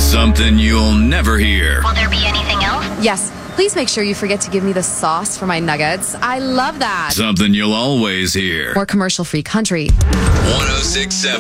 Something you'll never hear. Will there be anything else? Yes. Please make sure you forget to give me the sauce for my nuggets. I love that. Something you'll always hear. More commercial-free country. 106.7